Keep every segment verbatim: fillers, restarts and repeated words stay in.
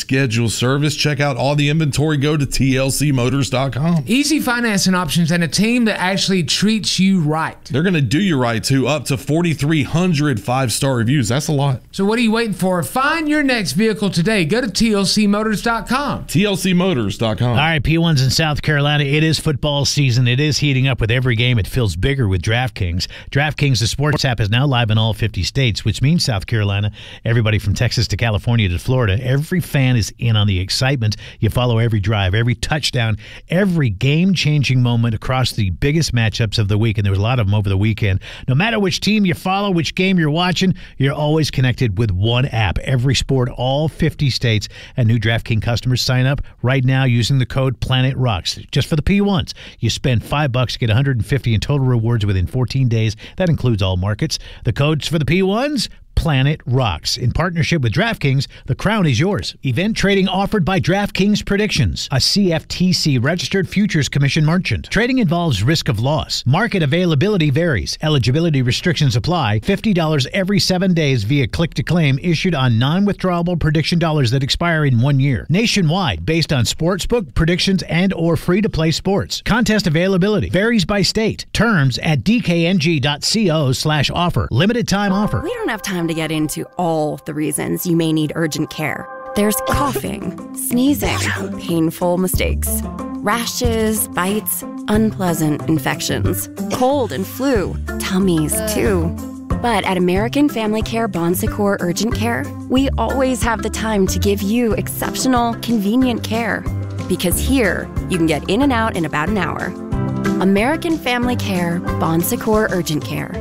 schedule service. Check out all the inventory. Go to T L C motors dot com. Easy financing options and a team that actually treats you right. They're going to do you right, too. Up to forty-three hundred five-star reviews. That's a lot. So what are you waiting for? Find your next vehicle today. Go to T L C motors dot com. T L C motors dot com. All right, P ones in South Carolina. It is football season. It is heating up with every game. It feels bigger with DraftKings. DraftKings, the sports app, is now live in all fifty states, which means South Carolina, everybody from Texas to California to Florida, every fan is in on the excitement. You follow every drive, every touchdown, every game-changing moment across the biggest matchups of the week, and there was a lot of them over the weekend. No matter which team you follow, which game you're watching, you're always connected with one app. Every sport, all fifty states, and new DraftKings customers sign up right now using the code PLANETROCKS. Just for the P ones, you spend five bucks, get one hundred fifty in total rewards within fourteen days. That includes all markets. The codes for the P ones, Planet Rocks. In partnership with DraftKings, the crown is yours. Event trading offered by DraftKings Predictions, a C F T C registered futures commission merchant. Trading involves risk of loss. Market availability varies. Eligibility restrictions apply. fifty dollars every seven days via click-to-claim issued on non-withdrawable prediction dollars that expire in one year. Nationwide, based on sportsbook, predictions, and or free-to-play sports. Contest availability varies by state. Terms at d k n g dot co slash offer. Limited time offer. We don't have time to get into all the reasons you may need urgent care. There's coughing, sneezing, painful mistakes, rashes, bites, unpleasant infections, cold and flu, tummies too. But at American Family Care Bon Secours Urgent Care, we always have the time to give you exceptional, convenient care. Because here, you can get in and out in about an hour. American Family Care Bon Secours Urgent Care.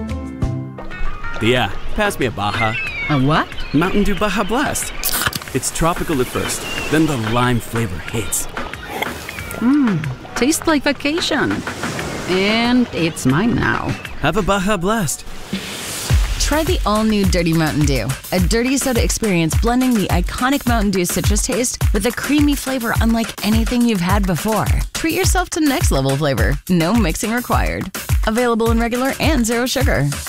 Yeah, pass me a Baja. A what? Mountain Dew Baja Blast. It's tropical at first, then the lime flavor hits. Mmm, tastes like vacation. And it's mine now. Have a Baja Blast. Try the all-new Dirty Mountain Dew, a dirty soda experience blending the iconic Mountain Dew citrus taste with a creamy flavor unlike anything you've had before. Treat yourself to next level flavor. No mixing required. Available in regular and zero sugar.